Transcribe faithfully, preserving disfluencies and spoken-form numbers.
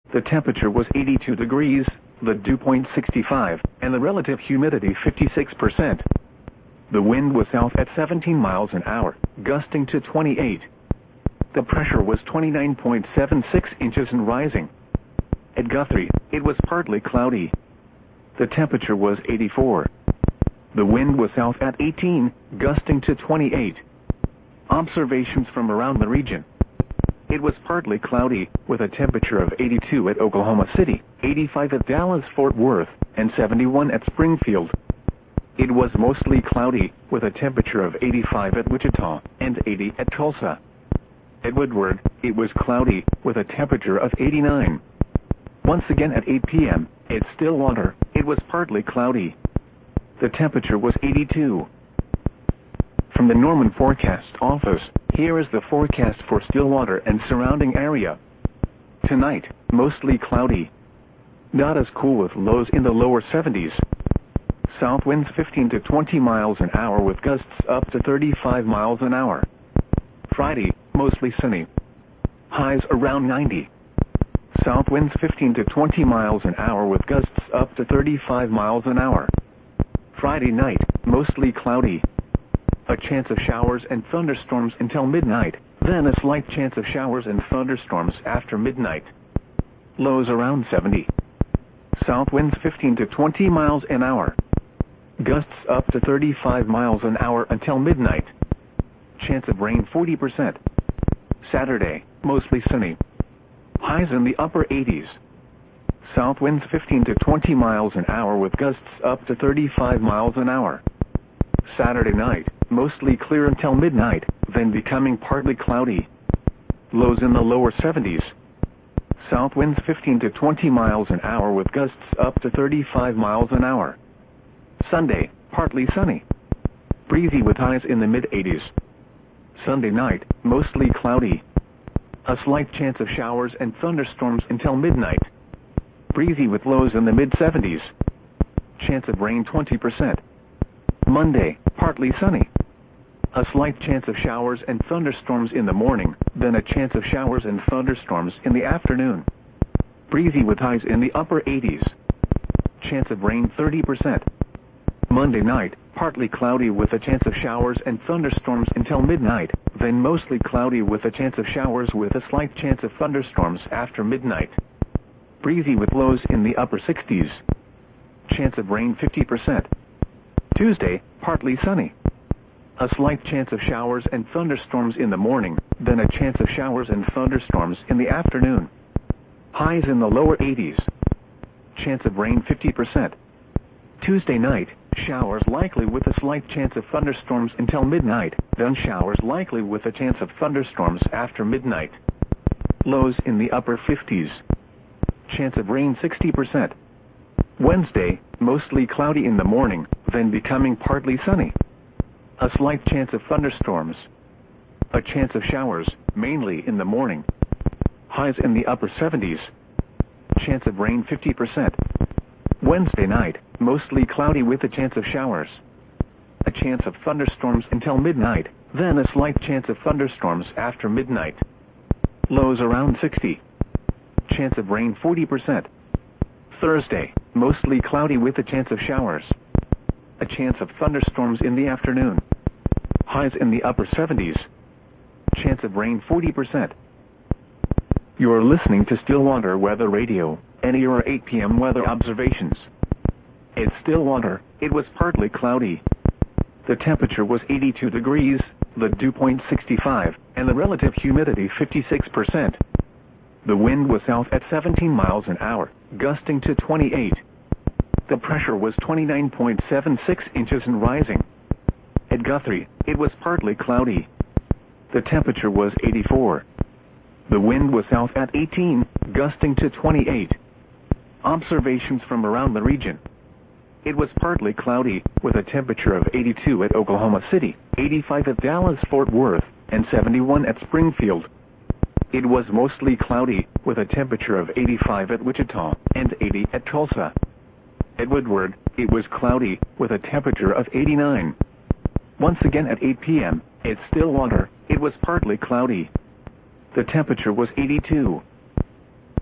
The temperature was eighty-two degrees, the dew point sixty-five, and the relative humidity fifty-six percent. The wind was south at seventeen miles an hour, gusting to twenty-eight. The pressure was twenty-nine point seven six inches and rising. At Guthrie, it was partly cloudy. The temperature was eighty-four. The wind was south at eighteen, gusting to twenty-eight. Observations from around the region. It was partly cloudy, with a temperature of eighty-two at Oklahoma City, eighty-five at Dallas-Fort Worth, and seventy-one at Springfield. It was mostly cloudy, with a temperature of eighty-five at Wichita, and eighty at Tulsa. At Woodward, it was cloudy, with a temperature of eighty-nine. Once again at eight p m, at Stillwater, it was partly cloudy. The temperature was eighty-two. From the Norman Forecast Office, here is the forecast for Stillwater and surrounding area. Tonight, mostly cloudy. Not as cool with lows in the lower seventies. South winds fifteen to twenty miles an hour with gusts up to thirty-five miles an hour. Friday, mostly sunny. Highs around ninety. South winds fifteen to twenty miles an hour with gusts up to thirty-five miles an hour. Friday night, mostly cloudy. A chance of showers and thunderstorms until midnight, then a slight chance of showers and thunderstorms after midnight. Lows around seventy. South winds fifteen to twenty miles an hour. Gusts up to thirty-five miles an hour until midnight. Chance of rain forty percent. Saturday, mostly sunny. Highs in the upper eighties. South winds fifteen to twenty miles an hour with gusts up to thirty-five miles an hour. Saturday night, mostly clear until midnight, then becoming partly cloudy. Lows in the lower seventies. South winds fifteen to twenty miles an hour with gusts up to thirty-five miles an hour. Sunday, partly sunny. Breezy with highs in the mid-eighties. Sunday night, mostly cloudy. A slight chance of showers and thunderstorms until midnight. Breezy with lows in the mid-seventies. Chance of rain twenty percent. Monday, partly sunny. A slight chance of showers and thunderstorms in the morning, then a chance of showers and thunderstorms in the afternoon. Breezy with highs in the upper eighties. Chance of rain thirty percent. Monday night, partly cloudy with a chance of showers and thunderstorms until midnight, then mostly cloudy with a chance of showers with a slight chance of thunderstorms after midnight. Breezy with lows in the upper sixties. Chance of rain fifty percent. Tuesday, partly sunny. A slight chance of showers and thunderstorms in the morning, then a chance of showers and thunderstorms in the afternoon. Highs in the lower eighties. Chance of rain fifty percent. Tuesday night, showers likely with a slight chance of thunderstorms until midnight, then showers likely with a chance of thunderstorms after midnight. Lows in the upper fifties. Chance of rain sixty percent. Wednesday, mostly cloudy in the morning, then becoming partly sunny. A slight chance of thunderstorms. A chance of showers, mainly in the morning. Highs in the upper seventies. Chance of rain fifty percent. Wednesday night, mostly cloudy with a chance of showers. A chance of thunderstorms until midnight, then a slight chance of thunderstorms after midnight. Lows around sixty. Chance of rain forty percent. Thursday, mostly cloudy with a chance of showers. A chance of thunderstorms in the afternoon. Highs in the upper seventies. Chance of rain forty percent. You're listening to Stillwater Weather Radio, and here are eight p m weather observations. At Stillwater, it was partly cloudy. The temperature was eighty-two degrees, the dew point sixty-five, and the relative humidity fifty-six percent. The wind was south at seventeen miles an hour, gusting to twenty-eight. The pressure was twenty-nine point seven six inches and rising. At Guthrie, it was partly cloudy. The temperature was eighty-four. The wind was south at eighteen, gusting to twenty-eight. Observations from around the region. It was partly cloudy, with a temperature of eighty-two at Oklahoma City, eighty-five at Dallas-Fort Worth, and seventy-one at Springfield. It was mostly cloudy, with a temperature of eighty-five at Wichita, and eighty at Tulsa. At Woodward, it was cloudy, with a temperature of eighty-nine. Once again at eight p m, at Stillwater, it was partly cloudy. The temperature was eighty-two.